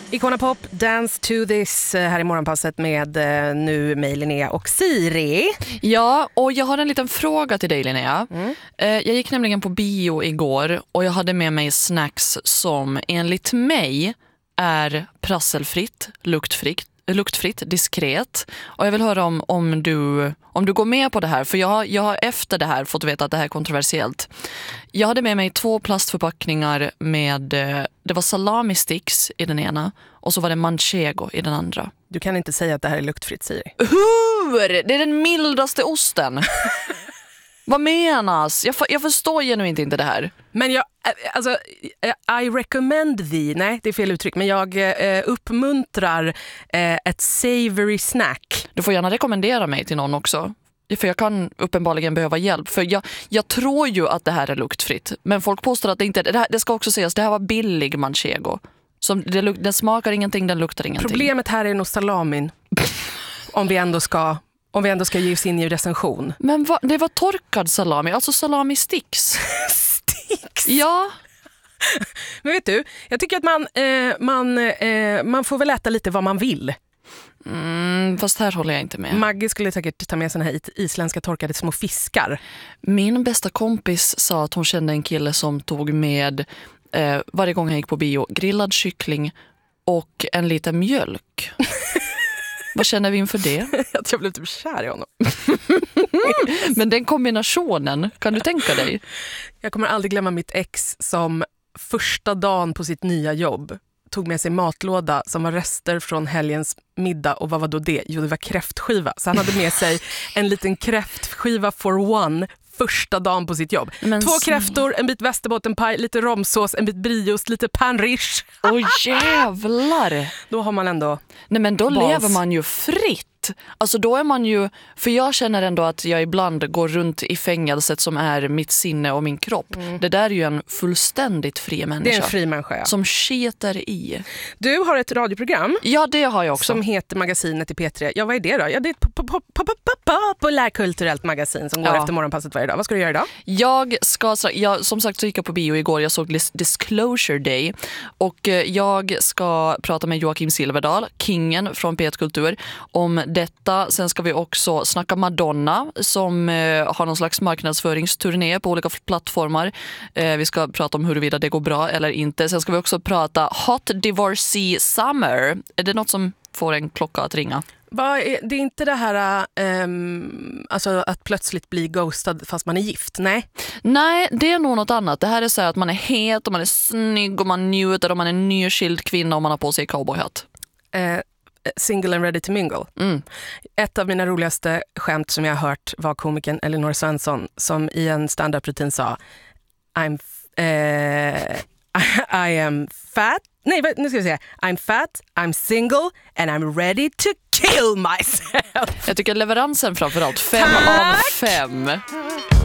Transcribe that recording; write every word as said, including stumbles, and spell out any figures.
Icona Pop, Dance to this här i morgonpasset med eh, nu mig, Linnea och Siri. Ja, och jag har en liten fråga till dig, Linnea. Mm. Eh, jag gick nämligen på bio igår och jag hade med mig snacks som enligt mig är prasselfritt, luktfritt, luktfritt, diskret. Och jag vill höra om, om, du, om du går med på det här. För jag, jag har efter det här fått veta att det här är kontroversiellt. Jag hade med mig två plastförpackningar med, det var salami sticks i den ena och så var det manchego i den andra. Du kan inte säga att det här är luktfritt, Siri. Hur? Det är den mildaste osten. Vad menas? Jag, jag förstår genuint inte det här. Men jag, alltså, I recommend thee, nej det är fel uttryck, men jag eh, uppmuntrar eh, ett savory snack. Du får gärna rekommendera mig till någon också. För jag kan uppenbarligen behöva hjälp. För jag, jag tror ju att det här är luktfritt. Men folk påstår att det inte är det. Här, det ska också sägas, det här var billig manchego. Som det, den smakar ingenting, den luktar ingenting. Problemet här är nog salamin. om vi ändå ska... Om vi ändå ska ge oss in i recension. Men va, det var torkad salami, alltså salami sticks. Sticks? Ja. Men vet du, jag tycker att man, eh, man, eh, man får väl äta lite vad man vill. Mm, fast här håller jag inte med. Maggie skulle säkert ta med såna här isländska torkade små fiskar. Min bästa kompis sa att hon kände en kille som tog med eh, varje gång han gick på bio grillad kyckling och en liten mjölk. Vad känner vi inför det? Att jag blev typ kär i honom. Men den kombinationen, kan du tänka dig? Jag kommer aldrig glömma mitt ex som första dagen på sitt nya jobb tog med sig matlåda som var rester från helgens middag. Och vad var då det? Jo, det var kräftskiva. Så han hade med sig en liten kräftskiva for one första dagen på sitt jobb. Men Två så... kräftor, en bit västerbottenpaj, lite romsås, en bit briost, lite panrish. Åh oh, jävlar! Då har man ändå... Nej men då bas. lever man ju fritt. Alltså då är man ju... För jag känner ändå att jag ibland går runt i fängelset som är mitt sinne och min kropp. Mm. Det där är ju en fullständigt fri människa. Det är en fri människa, ja. Som skiter i. Du har ett radioprogram. Ja, det har jag också. Som heter Magasinet i P tre. Ja, vad är det då? Ja, det är ett populärkulturellt magasin som går efter morgonpasset varje dag. Vad ska du göra idag? Jag ska... Jag, som sagt så gick jag på bio igår. Jag såg Disclosure Day. Och jag ska prata med Joakim Silverdal, kingen från P ett Kultur, om detta. Sen ska vi också snacka Madonna som eh, har någon slags marknadsföringsturné på olika plattformar. Eh, vi ska prata om huruvida det går bra eller inte. Sen ska vi också prata Hot Divorcee Summer. Är det något som får en klocka att ringa? Va, det är inte det här um, alltså att plötsligt bli ghostad fast man är gift, nej? Nej, det är nog något annat. Det här är så att man är het och man är snygg och man njuter och man är en nyskild kvinna och man har på sig cowboyhatt. Eh, Single and ready to mingle. Mm. Ett av mina roligaste skämt som jag har hört var komikern Elinor Svensson som i en stand-up-rutin sa I'm f- eh, I am fat. Nej, nu ska vi säga. I'm fat, I'm single and I'm ready to kill myself. Jag tycker leveransen framförallt fem Tack! av fem.